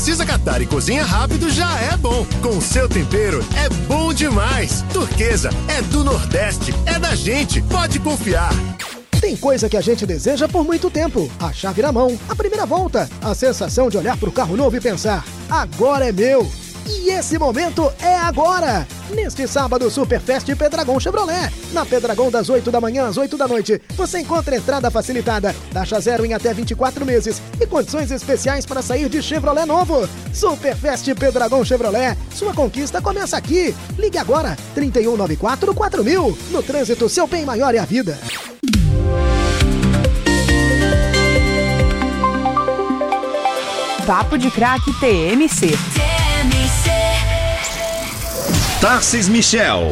precisa catar e cozinha rápido já é bom. Com o seu tempero é bom demais. Turquesa é do Nordeste, é da gente, pode confiar. Tem coisa que a gente deseja por muito tempo. A chave na mão, a primeira volta, a sensação de olhar pro carro novo e pensar, agora é meu. E esse momento é agora! Neste sábado, Superfest Pedragão Chevrolet. Na Pedragão, das 8 da manhã às 8 da noite, você encontra entrada facilitada, taxa zero em até 24 meses e condições especiais para sair de Chevrolet novo. Superfest Pedragão Chevrolet. Sua conquista começa aqui. Ligue agora, 3194-4000. No trânsito, seu bem maior é a vida. Papo de Craque TMC. Tarcis Michel.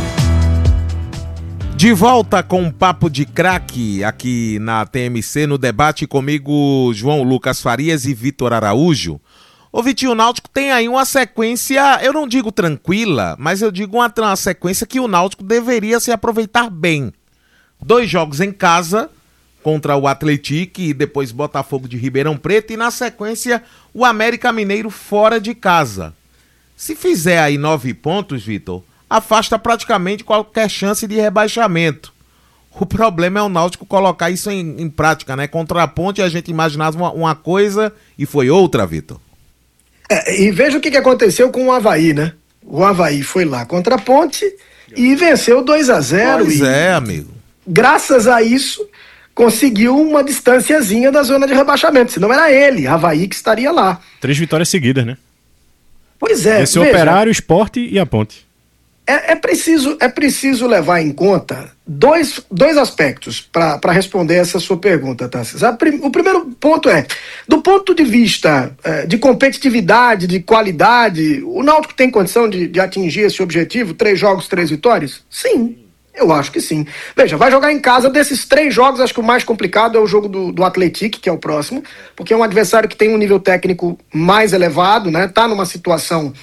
De volta com um Papo de Craque aqui na TMC, no debate comigo, João Lucas Farias e Vitor Araújo. O Vitinho, o Náutico tem aí uma sequência, eu não digo tranquila, mas eu digo uma sequência que o Náutico deveria se aproveitar bem. 2 jogos em casa contra o Atlético e depois Botafogo de Ribeirão Preto e na sequência o América Mineiro fora de casa. Se fizer aí 9 pontos, Vitor, afasta praticamente qualquer chance de rebaixamento. O problema é o Náutico colocar isso em prática, né? Contra a Ponte a gente imaginava uma coisa e foi outra, Vitor. E veja o que aconteceu com o Avaí, né? O Avaí foi lá contra a Ponte e venceu 2-0. Pois é, amigo. Graças a isso, conseguiu uma distanciazinha da zona de rebaixamento. Senão era ele, Avaí, que estaria lá. 3 vitórias seguidas, né? Pois é. Esse Operário, o Sport e a Ponte. É preciso levar em conta dois aspectos para responder essa sua pergunta, Tarcis. O primeiro ponto é, do ponto de vista de competitividade, de qualidade, o Náutico tem condição de atingir esse objetivo? 3 jogos, 3 vitórias? Sim. Eu acho que sim. Veja, vai jogar em casa. Desses 3 jogos, acho que o mais complicado é o jogo do Atlético, que é o próximo, porque é um adversário que tem um nível técnico mais elevado, né? Tá numa situação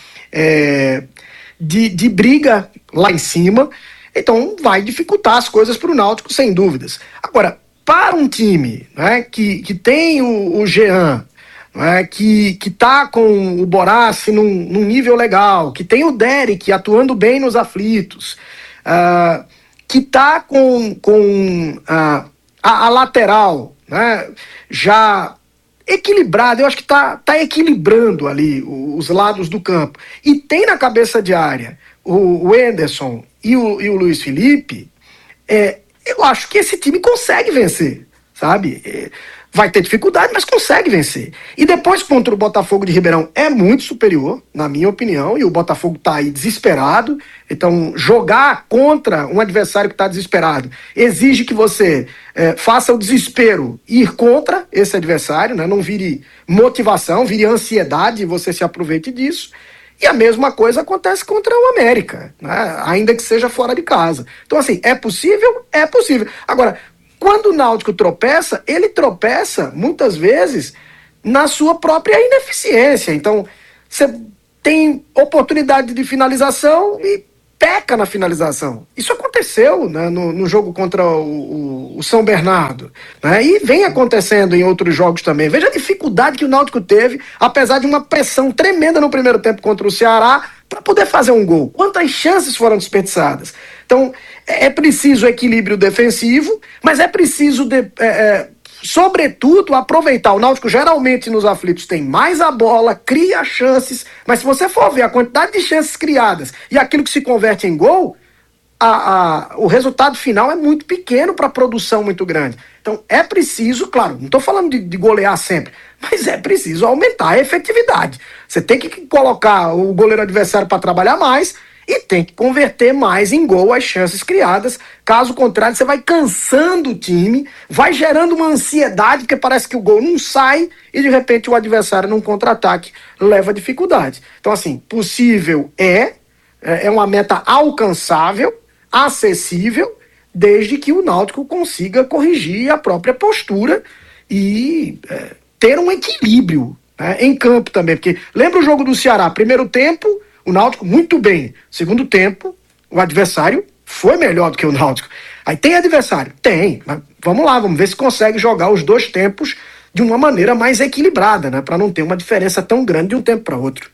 de briga lá em cima, então vai dificultar as coisas para o Náutico, sem dúvidas. Agora, para um time, né, que tem o Jean, né, que tá com o Borassi num nível legal, que tem o Derek atuando bem nos aflitos, que tá com a lateral, né, já equilibrado, eu acho que tá equilibrando ali os lados do campo. E tem na cabeça de área o Anderson e o Luiz Felipe, eu acho que esse time consegue vencer, sabe? Vai ter dificuldade, mas consegue vencer. E depois contra o Botafogo de Ribeirão é muito superior, na minha opinião, e o Botafogo tá aí desesperado. Então, jogar contra um adversário que está desesperado exige que você faça o desespero ir contra esse adversário, né? Não vire motivação, vire ansiedade e você se aproveite disso. E a mesma coisa acontece contra o América, né? Ainda que seja fora de casa. Então, assim, é possível? É possível. Agora, quando o Náutico tropeça, ele tropeça, muitas vezes, na sua própria ineficiência. Então, você tem oportunidade de finalização e peca na finalização. Isso aconteceu, né, no jogo contra o São Bernardo, né, e vem acontecendo em outros jogos também. Veja a dificuldade que o Náutico teve, apesar de uma pressão tremenda no primeiro tempo contra o Ceará, para poder fazer um gol. Quantas chances foram desperdiçadas? Então, é preciso equilíbrio defensivo, mas é preciso, sobretudo, aproveitar. O Náutico geralmente nos aflitos tem mais a bola, cria chances, mas se você for ver a quantidade de chances criadas e aquilo que se converte em gol, o resultado final é muito pequeno para a produção muito grande. Então é preciso, claro, não estou falando de golear sempre, mas é preciso aumentar a efetividade. Você tem que colocar o goleiro adversário para trabalhar mais e tem que converter mais em gol as chances criadas. Caso contrário, você vai cansando o time, vai gerando uma ansiedade, porque parece que o gol não sai e de repente o adversário num contra-ataque leva dificuldade. Então assim, possível é uma meta alcançável, acessível, desde que o Náutico consiga corrigir a própria postura e ter um equilíbrio, né, em campo também. Porque lembra o jogo do Ceará? Primeiro tempo, o Náutico muito bem. Segundo tempo, o adversário foi melhor do que o Náutico. Aí tem adversário? Tem. Mas vamos lá, vamos ver se consegue jogar os 2 tempos de uma maneira mais equilibrada, né? Para não ter uma diferença tão grande de um tempo para outro.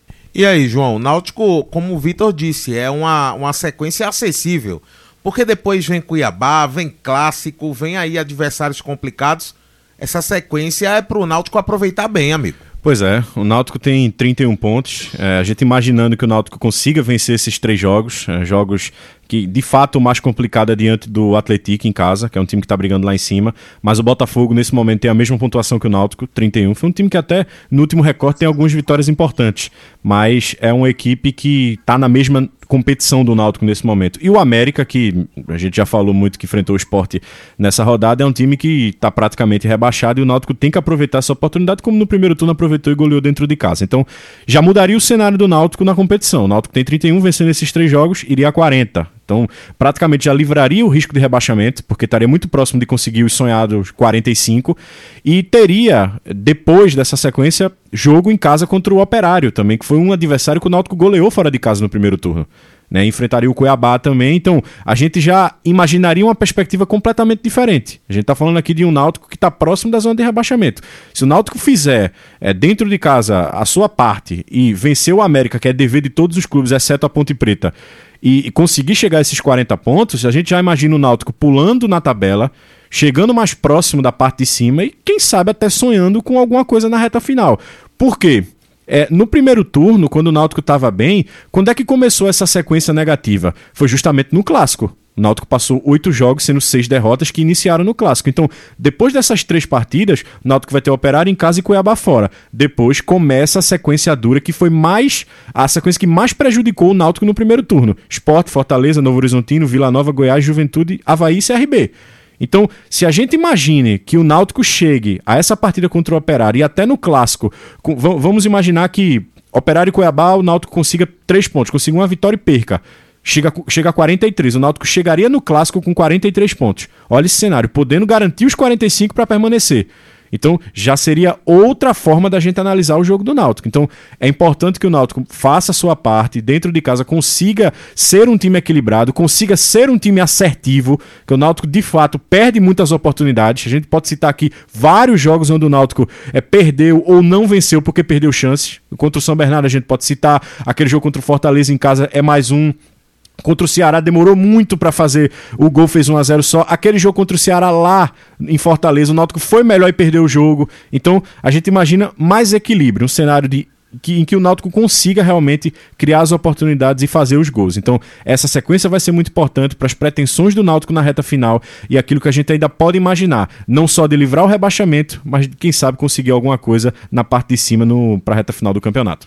E aí, João, o Náutico, como o Vitor disse, é uma sequência acessível, porque depois vem Cuiabá, vem Clássico, vem aí adversários complicados. Essa sequência é pro Náutico aproveitar bem, amigo. Pois é, o Náutico tem 31 pontos, a gente imaginando que o Náutico consiga vencer esses 3 jogos, jogos que de fato o mais complicado é diante do Atlético em casa, que é um time que está brigando lá em cima, mas o Botafogo nesse momento tem a mesma pontuação que o Náutico, 31, foi um time que até no último recorte tem algumas vitórias importantes, mas é uma equipe que está na mesma competição do Náutico nesse momento. E o América, que a gente já falou muito que enfrentou o Sport nessa rodada, é um time que está praticamente rebaixado e o Náutico tem que aproveitar essa oportunidade, como no primeiro turno aproveitou e goleou dentro de casa. Então já mudaria o cenário do Náutico na competição. O Náutico tem 31, vencendo esses 3 jogos, iria a 40. Então, praticamente já livraria o risco de rebaixamento, porque estaria muito próximo de conseguir os sonhados 45, e teria, depois dessa sequência, jogo em casa contra o Operário também, que foi um adversário que o Náutico goleou fora de casa no primeiro turno. Né? Enfrentaria o Cuiabá também, então a gente já imaginaria uma perspectiva completamente diferente. A gente está falando aqui de um Náutico que está próximo da zona de rebaixamento. Se o Náutico fizer dentro de casa a sua parte e vencer o América, que é dever de todos os clubes, exceto a Ponte Preta, e conseguir chegar a esses 40 pontos, a gente já imagina o Náutico pulando na tabela, chegando mais próximo da parte de cima e quem sabe até sonhando com alguma coisa na reta final. Por quê? No primeiro turno, quando o Náutico estava bem, quando é que começou essa sequência negativa? Foi justamente no Clássico. O Náutico passou 8 jogos, sendo 6 derrotas que iniciaram no Clássico. Então, depois dessas 3 partidas, o Náutico vai ter Operário em casa e Cuiabá fora. Depois começa a sequência dura, que foi a sequência que mais prejudicou o Náutico no primeiro turno. Sport, Fortaleza, Novo Horizontino, Vila Nova, Goiás, Juventude, Avaí e CRB. Então, se a gente imagine que o Náutico chegue a essa partida contra o Operário e até no Clássico, vamos imaginar que Operário e Cuiabá, o Náutico consiga 3 pontos, consiga uma vitória e perca. Chega a 43, o Náutico chegaria no Clássico com 43 pontos. Olha esse cenário, podendo garantir os 45 para permanecer. Então já seria outra forma da gente analisar o jogo do Náutico. Então é importante que o Náutico faça a sua parte, dentro de casa consiga ser um time equilibrado, consiga ser um time assertivo, que o Náutico de fato perde muitas oportunidades. A gente pode citar aqui vários jogos onde o Náutico perdeu ou não venceu porque perdeu chances. Contra o São Bernardo a gente pode citar, aquele jogo contra o Fortaleza em casa é mais um. Contra o Ceará demorou muito para fazer o gol, fez 1-0 só. Aquele jogo contra o Ceará lá em Fortaleza, o Náutico foi melhor e perdeu o jogo. Então a gente imagina mais equilíbrio, um cenário em que o Náutico consiga realmente criar as oportunidades e fazer os gols. Então essa sequência vai ser muito importante para as pretensões do Náutico na reta final e aquilo que a gente ainda pode imaginar, não só de livrar o rebaixamento, mas quem sabe conseguir alguma coisa na parte de cima para a reta final do campeonato.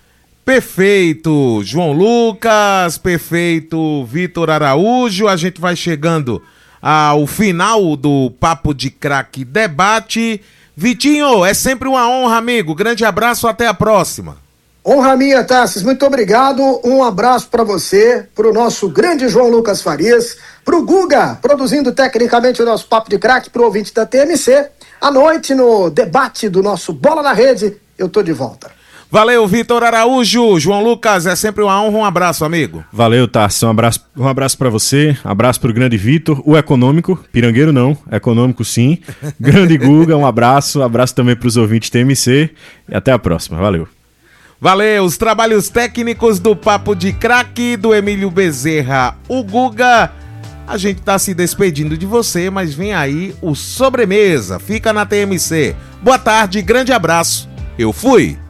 Perfeito, João Lucas, perfeito, Vitor Araújo. A gente vai chegando ao final do Papo de Craque Debate. Vitinho, é sempre uma honra, amigo. Grande abraço, até a próxima. Honra minha, Tarsis. Muito obrigado. Um abraço para você, para o nosso grande João Lucas Farias, para o Guga, produzindo tecnicamente o nosso Papo de Craque, para o ouvinte da TMC. À noite, no debate do nosso Bola na Rede, eu tô de volta. Valeu, Vitor Araújo. João Lucas, é sempre uma honra. Um abraço, amigo. Valeu, Tarso. Um abraço pra você, abraço pro grande Vitor, o econômico, pirangueiro não, econômico sim. Grande Guga, um abraço também pros ouvintes TMC e até a próxima. Valeu. Valeu, os trabalhos técnicos do Papo de Craque, do Emílio Bezerra, o Guga. A gente tá se despedindo de você, mas vem aí o Sobremesa. Fica na TMC. Boa tarde, grande abraço. Eu fui.